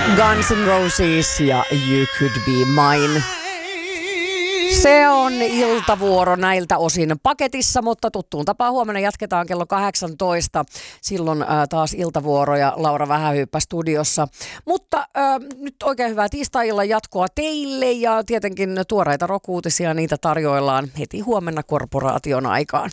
Guns N' Roses ja You Could Be Mine. Se on iltavuoro näiltä osin paketissa, mutta tuttuun tapaan huomenna jatketaan kello 18. Silloin taas iltavuoro ja Laura Vähähyyppä studiossa. Mutta nyt oikein hyvää tiistai-illan jatkoa teille ja tietenkin tuoreita rock-uutisia, niitä tarjoillaan heti huomenna korporaation aikaan.